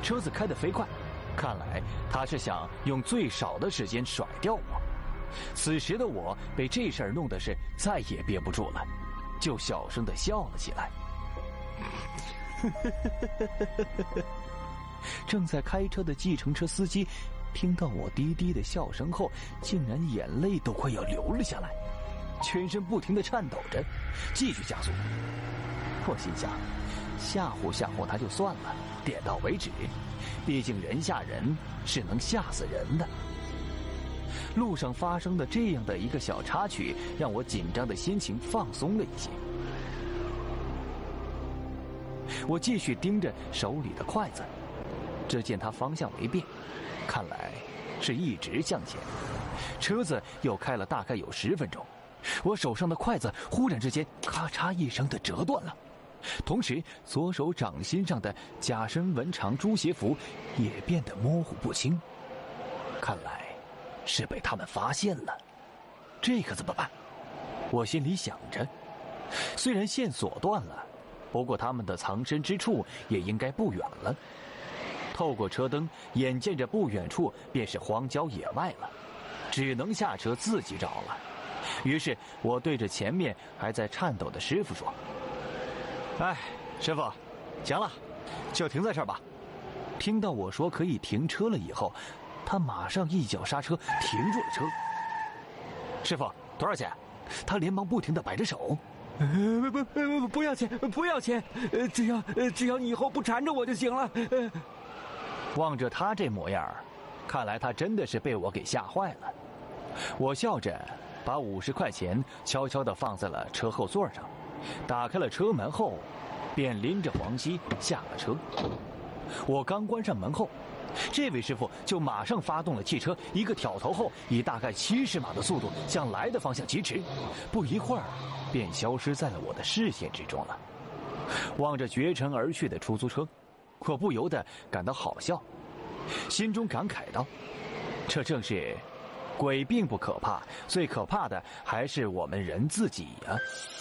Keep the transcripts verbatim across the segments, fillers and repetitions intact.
车子开得飞快，看来他是想用最少的时间甩掉我。此时的我被这事儿弄得是再也憋不住了，就小声地笑了起来。正在开车的计程车司机听到我低低的笑声后，竟然眼泪都快要流了下来，全身不停地颤抖着，继续加速。我心想，吓唬吓唬他就算了，点到为止，毕竟人吓人是能吓死人的。路上发生的这样的一个小插曲，让我紧张的心情放松了一些。我继续盯着手里的筷子，只见它方向没变，看来是一直向前。车子又开了大概有十分钟，我手上的筷子忽然之间咔嚓一声的折断了，同时左手掌心上的假身纹长猪鞋服也变得模糊不清，看来是被他们发现了。这可怎么办？我心里想着，虽然线索断了，不过他们的藏身之处也应该不远了。透过车灯，眼见着不远处便是荒郊野外了，只能下车自己找了。于是我对着前面还在颤抖的师傅说：“哎，师傅，行了，就停在这儿吧。”听到我说可以停车了以后，他马上一脚刹车停住了车。师傅，多少钱？他连忙不停地摆着手。 呃不不不要钱，不要钱，呃只要呃只要你以后不缠着我就行了。呃望着他这模样，看来他真的是被我给吓坏了。我笑着把五十块钱悄悄地放在了车后座上，打开了车门后，便拎着黄西下了车。我刚关上门后，这位师傅就马上发动了汽车，一个挑头后，以大概七十码的速度向来的方向疾驰，不一会儿便消失在了我的视线之中了。望着绝尘而去的出租车，我不由得感到好笑，心中感慨道：这正是鬼并不可怕，最可怕的还是我们人自己呀、啊。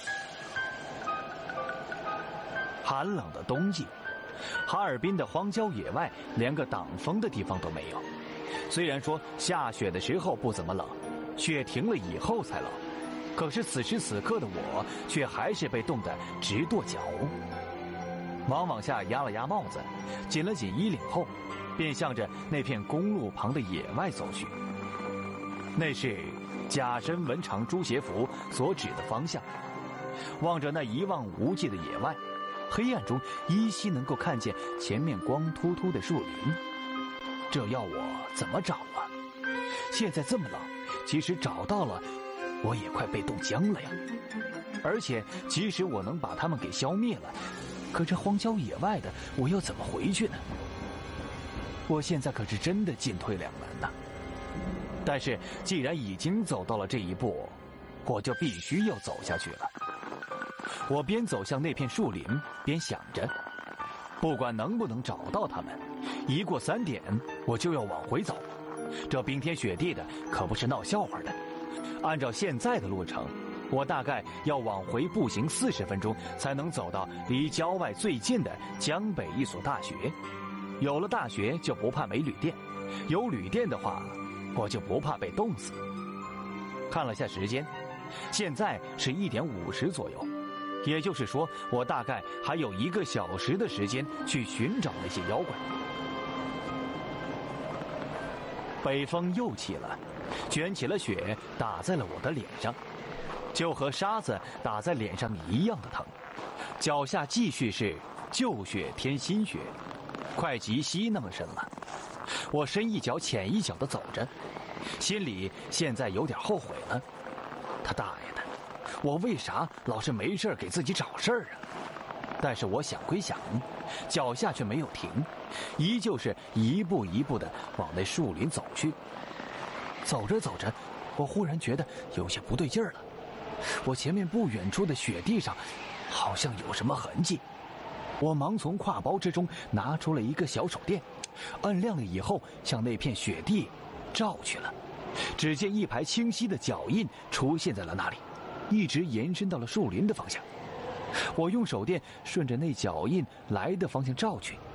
寒冷的冬季，哈尔滨的荒郊野外连个挡风的地方都没有。虽然说下雪的时候不怎么冷，雪停了以后才冷，可是此时此刻的我却还是被冻得直跺脚。忙往下压了压帽子，紧了紧衣领后，便向着那片公路旁的野外走去。那是假身纹长猪鞋服所指的方向。望着那一望无际的野外，黑暗中依稀能够看见前面光秃秃的树林。这要我怎么找啊？现在这么冷，即使找到了，我也快被冻僵了呀。而且即使我能把它们给消灭了，可这荒郊野外的，我要怎么回去呢？我现在可是真的进退两难呐。但是既然已经走到了这一步，我就必须要走下去了。我边走向那片树林，边想着，不管能不能找到他们，一过三点我就要往回走。这冰天雪地的可不是闹笑话的。按照现在的路程，我大概要往回步行四十分钟，才能走到离郊外最近的江北一所大学。有了大学就不怕没旅店，有旅店的话，我就不怕被冻死。看了下时间，现在是一点五十左右，也就是说，我大概还有一个小时的时间去寻找那些妖怪。北风又起了，卷起了雪打在了我的脸上，就和沙子打在脸上一样的疼。脚下继续是旧雪添新雪，快及膝那么深了。我深一脚浅一脚的走着，心里现在有点后悔了。他大爷的，我为啥老是没事给自己找事儿啊？但是我想归想，脚下却没有停，依旧是一步一步的往那树林走去。走着走着，我忽然觉得有些不对劲儿了。我前面不远处的雪地上好像有什么痕迹。我忙从挎包之中拿出了一个小手电，按亮了以后向那片雪地照去了。只见一排清晰的脚印出现在了那里，一直延伸到了树林的方向。我用手电顺着那脚印来的方向照去，